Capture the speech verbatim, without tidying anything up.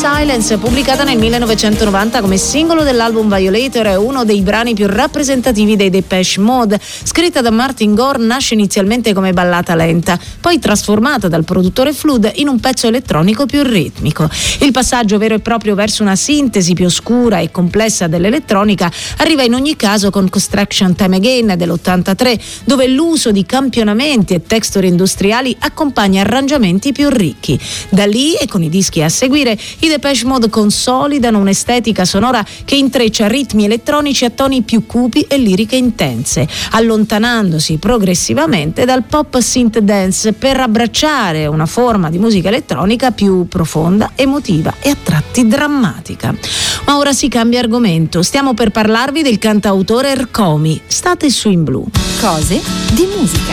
Silence, pubblicata nel millenovecentonovanta come singolo dell'album Violator, è uno dei brani più rappresentativi dei Depeche Mode. Scritta da Martin Gore, nasce inizialmente come ballata lenta, poi trasformata dal produttore Flood in un pezzo elettronico più ritmico. Il passaggio vero e proprio verso una sintesi più oscura e complessa dell'elettronica arriva in ogni caso con Construction Time Again dell'ottantatré, dove l'uso di campionamenti e texture industriali accompagna arrangiamenti più ricchi. Da lì, e con i dischi a seguire, i Depeche Mode consolidano un'estetica sonora che intreccia ritmi elettronici a toni più cupi e liriche intense, allontanandosi progressivamente dal pop synth dance per abbracciare una forma di musica elettronica più profonda, emotiva e a tratti drammatica. Ma ora si cambia argomento, stiamo per parlarvi del cantautore Ercomi. State su In Blu. Cose di musica.